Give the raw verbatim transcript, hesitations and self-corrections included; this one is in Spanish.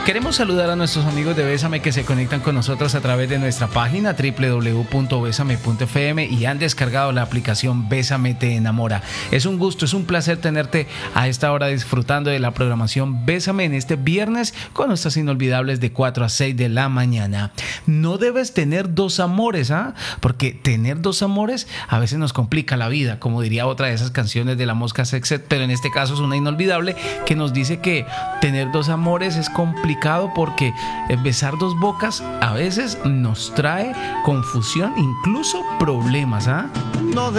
Queremos saludar a nuestros amigos de Bésame que se conectan con nosotros a través de nuestra página doble u doble u doble u punto besame punto efe eme y han descargado la aplicación Bésame te enamora. Es un gusto, es un placer tenerte a esta hora disfrutando de la programación Bésame en este viernes con nuestras inolvidables de cuatro a seis de la mañana. No debes tener dos amores, ¿ah? ¿eh? Porque tener dos amores a veces nos complica la vida, como diría otra de esas canciones de La Mosca Sextet, pero en este caso es una inolvidable que nos dice que tener dos amores es complicado porque besar dos bocas a veces nos trae confusión, incluso problemas, ¿ah? ¿eh? No